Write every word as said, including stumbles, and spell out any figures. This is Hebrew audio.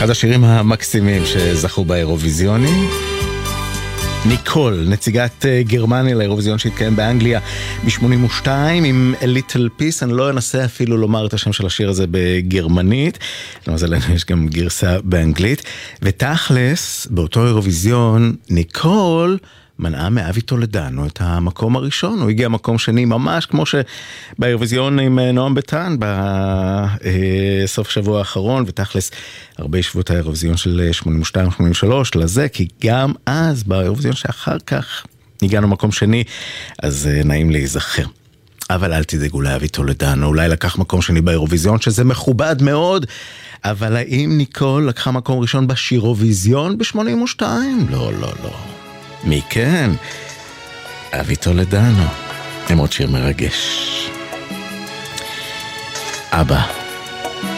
אחד השירים המקסימים שזכו באירוויזיונים. ניקול, נציגת גרמניה לאירוויזיון שהתקיים באנגליה ב-שמונים ושתיים עם A Little Piece. אני לא אנסה אפילו לומר את השם של השיר הזה בגרמנית, למזלנו יש גם גרסה באנגלית. ותכלס, באותו אירוויזיון, ניקול מנעה מאבי טולדנו את המקום הראשון. הוא הגיע מקום שני, ממש כמו שבאירוויזיון עם נועם ביטן בסוף שבוע האחרון, ותכלס הרבה ישבו את האירוויזיון של שמונים ושתיים שמונים ושלוש לזה, כי גם אז באירוויזיון שאחר כך הגענו מקום שני, אז נעים להיזכר. אבל אל תדאגו לאבי טולדנו, אולי לקח מקום שני באירוויזיון, שזה מכובד מאוד, אבל האם ניקול לקחה מקום ראשון בשירוויזיון ב-שמונים ושתיים? לא, לא, לא. מי כן? אבי טולדנו. הם עוד שיר מרגש. אבא.